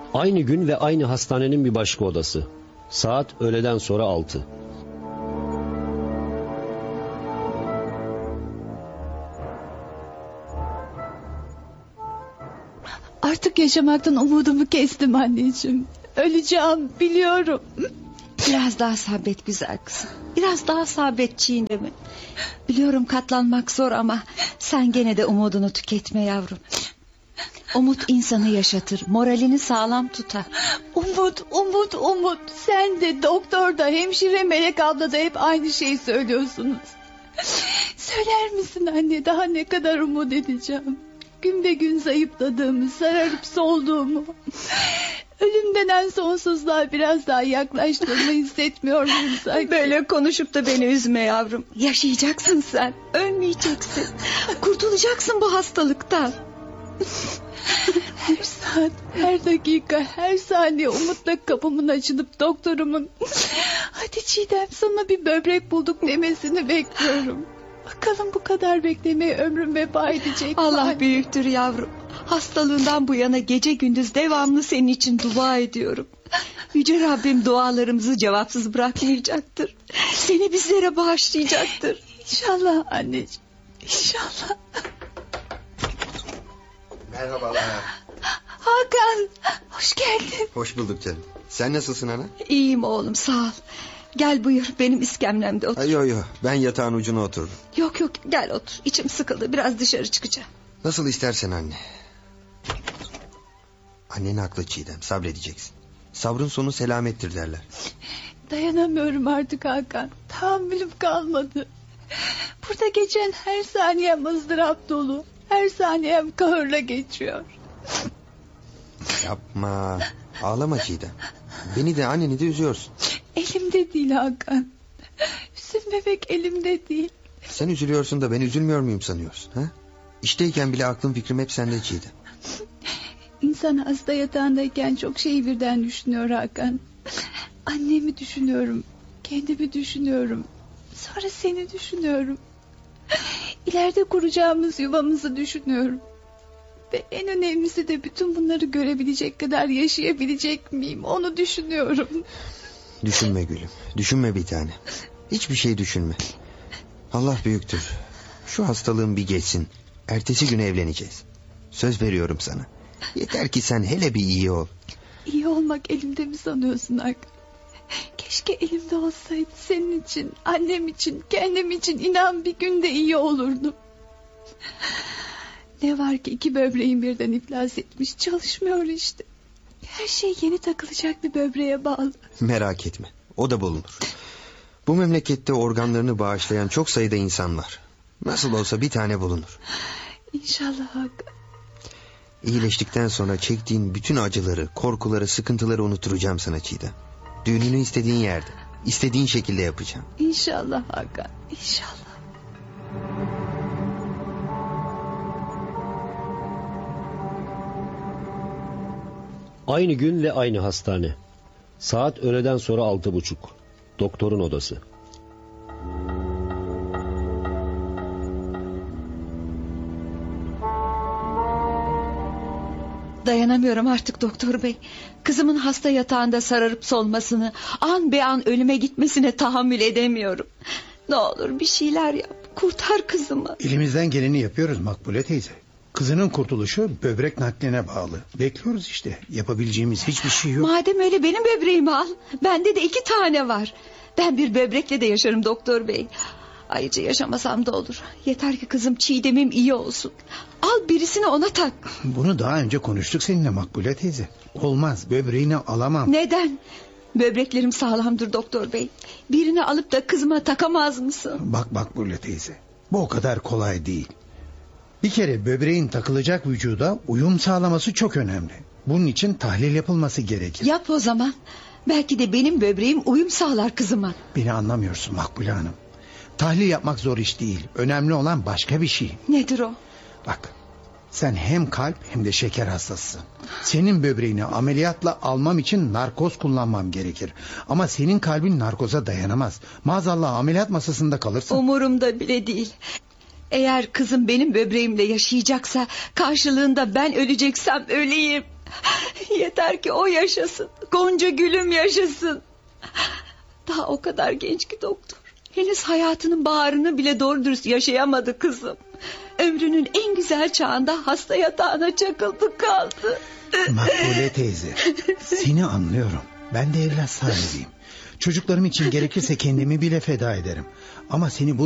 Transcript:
Aynı gün ve aynı hastanenin bir başka odası. Saat öğleden sonra 6. Artık yaşamaktan umudumu kestim anneciğim. Öleceğim biliyorum. Biraz daha sabret güzel kızım. Biraz daha sabret Çiğdem'i. Biliyorum katlanmak zor ama sen gene de umudunu tüketme yavrum. Umut insanı yaşatır, moralini sağlam tutar. Umut. Sen de doktor da hemşire Melek abla da hep aynı şeyi söylüyorsunuz. Söyler misin anne, daha ne kadar umut edeceğim? Gün be gün zayıfladığımı, sararıp solduğumu, ölüm denen sonsuzluğa biraz daha yaklaştığımı hissetmiyor muyum sanki? Böyle konuşup da beni üzme yavrum. Yaşayacaksın sen, ölmeyeceksin. Kurtulacaksın bu hastalıktan. Her saat, her dakika, her saniye umutla kapımın açılıp doktorumun "Hadi Çiğdem, sana bir böbrek bulduk" demesini bekliyorum. Bakalım bu kadar beklemeye ömrüm veba edecek mi? Allah büyüktür yavrum. Hastalığından bu yana gece gündüz devamlı senin için dua ediyorum. Yüce Rabbim dualarımızı cevapsız bırakmayacaktır. Seni bizlere bağışlayacaktır. İnşallah anneciğim, İnşallah. Merhabalar. Hakan, hoş geldin. Hoş bulduk canım. Sen nasılsın ana? İyiyim oğlum, sağ ol. Gel buyur, benim iskemlemde otur. Yo, ben yatağın ucuna oturdum. Yok gel otur, içim sıkıldı, biraz dışarı çıkacağım. Nasıl istersen anne. Annen haklı Çiğdem, sabredeceksin. Sabrın sonu selamettir derler. Dayanamıyorum artık Hakan. Tahammülüm kalmadı. Burada geçen her saniyem ızdırap dolu. Her saniyem kahırla geçiyor. Yapma. Ağlama Çiğdem. Beni de anneni de üzüyorsun. Elimde değil Hakan. Üzülmemek elimde değil. Sen üzülüyorsun da ben üzülmüyor muyum sanıyorsun? Ha? İşteyken bile aklım fikrim hep sende Çiğdem. İnsan hasta yatağındayken çok şeyi birden düşünüyor Hakan. Annemi düşünüyorum. Kendimi düşünüyorum. Sonra seni düşünüyorum. İleride kuracağımız yuvamızı düşünüyorum. Ve en önemlisi de bütün bunları görebilecek kadar yaşayabilecek miyim, onu düşünüyorum. Düşünme gülüm. Düşünme bir tane. Hiçbir şey düşünme. Allah büyüktür. Şu hastalığın bir geçsin. Ertesi gün evleneceğiz. Söz veriyorum sana. Yeter ki sen hele bir iyi ol. İyi olmak elimde mi sanıyorsun Hakan? Keşke elimde olsaydı, senin için, annem için, kendim için. İnan bir günde iyi olurdum. Ne var ki 2 böbreğim birden iflas etmiş, çalışmıyor işte. Her şey yeni takılacak bir böbreğe bağlı. Merak etme, o da bulunur. Bu memlekette organlarını bağışlayan çok sayıda insan var. Nasıl olsa bir tane bulunur. İnşallah Hakan. İyileştikten sonra çektiğin bütün acıları, korkuları, sıkıntıları unutturacağım sana Çiğdem. Düğününü istediğin yerde, istediğin şekilde yapacağım. İnşallah Hakan, İnşallah. Aynı gün ve aynı hastane. Saat öğleden sonra 6.30. Doktorun odası. Dayanamıyorum artık doktor bey. Kızımın hasta yatağında sararıp solmasını, an be an ölüme gitmesine tahammül edemiyorum. Ne olur bir şeyler yap, kurtar kızımı. Elimizden geleni yapıyoruz Makbule teyze. Kızının kurtuluşu böbrek nakline bağlı. Bekliyoruz işte. Yapabileceğimiz hiçbir şey yok. Madem öyle benim böbreğimi al. Bende de 2 tane var. Ben bir böbrekle de yaşarım doktor bey. Ayrıca yaşamasam da olur. Yeter ki kızım Çiğdem'im iyi olsun. Al birisini ona tak. Bunu daha önce konuştuk seninle Makbule teyze. Olmaz, böbreğini alamam. Neden? Böbreklerim sağlamdır doktor bey. Birini alıp da kızıma takamaz mısın? Bak Makbule teyze, bu o kadar kolay değil. Bir kere böbreğin takılacak vücuda uyum sağlaması çok önemli. Bunun için tahlil yapılması gerekir. Yap o zaman. Belki de benim böbreğim uyum sağlar kızıma. Beni anlamıyorsun Makbule Hanım. Tahlil yapmak zor iş değil. Önemli olan başka bir şey. Nedir o? Bak, sen hem kalp hem de şeker hastasısın. Senin böbreğini ameliyatla almam için narkoz kullanmam gerekir. Ama senin kalbin narkoza dayanamaz. Maazallah ameliyat masasında kalırsın. Umurumda bile değil. Eğer kızım benim böbreğimle yaşayacaksa, karşılığında ben öleceksem öleyim. Yeter ki o yaşasın. Gonca gülüm yaşasın. Daha o kadar genç ki doktor. Henüz hayatının baharını bile doğru dürüst yaşayamadı kızım. Ömrünün en güzel çağında hasta yatağına çakıldı kaldı. Makbule teyze, seni anlıyorum. Ben de evlat sahibiyim. Çocuklarım için gerekirse kendimi bile feda ederim. Ama seni bu